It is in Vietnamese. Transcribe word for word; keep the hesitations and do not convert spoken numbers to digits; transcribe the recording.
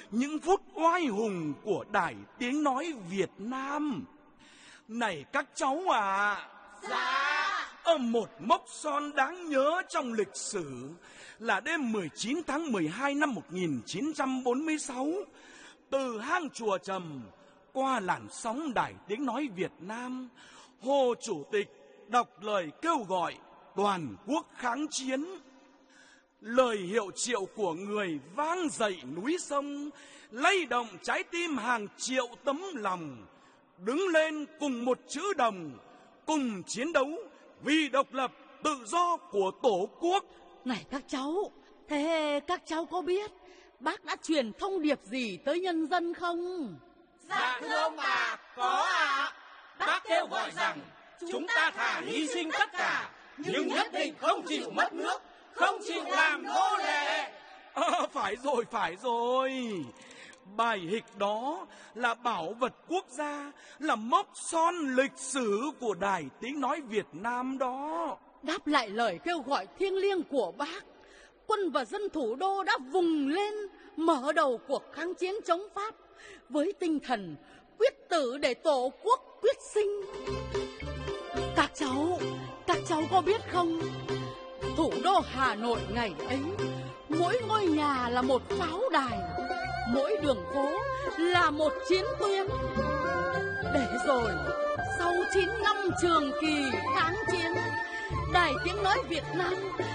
những phút oai hùng của Đài Tiếng Nói Việt Nam. Này các cháu à, dạ, ở một mốc son đáng nhớ trong lịch sử là đêm mười chín tháng mười hai năm một nghìn chín trăm bốn mươi sáu, từ hang Chùa Trầm qua làn sóng Đài Tiếng Nói Việt Nam, Hồ Chủ tịch đọc lời kêu gọi toàn quốc kháng chiến. Lời hiệu triệu của người vang dậy núi sông, lay động trái tim hàng triệu tấm lòng, đứng lên cùng một chữ đồng, cùng chiến đấu vì độc lập tự do của Tổ quốc. Này các cháu, thế các cháu có biết bác đã truyền thông điệp gì tới nhân dân không? Dạ thưa ông bà, có ạ. Bác kêu gọi rằng chúng ta thà hy sinh tất cả, nhưng nhất định không chịu mất nước, không chịu làm nô lệ. À, phải rồi, phải rồi. Bài hịch đó là bảo vật quốc gia, là mốc son lịch sử của Đài Tiếng Nói Việt Nam đó. Đáp lại lời kêu gọi thiêng liêng của bác, quân và dân thủ đô đã vùng lên mở đầu cuộc kháng chiến chống Pháp với tinh thần quyết tử để Tổ quốc quyết sinh. Các cháu, các cháu có biết không? Thủ đô Hà Nội ngày ấy, mỗi ngôi nhà là một pháo đài, mỗi đường phố là một chiến tuyến. Để rồi, sau chín năm trường kỳ kháng chiến, Đài Tiếng Nói Việt Nam